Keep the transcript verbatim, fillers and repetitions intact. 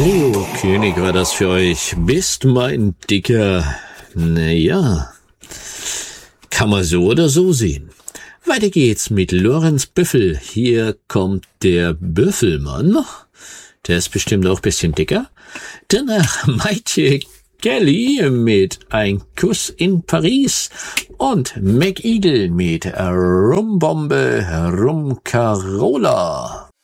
Leo König war das für euch. Bist mein Dicker. Naja, kann man so oder so sehen. Weiter geht's mit Lorenz Büffel. Hier kommt der Büffelmann. Der ist bestimmt auch ein bisschen dicker. Danach Maite Kelly mit Ein Kuss in Paris und McEagle mit Rumbombe Rum Carola.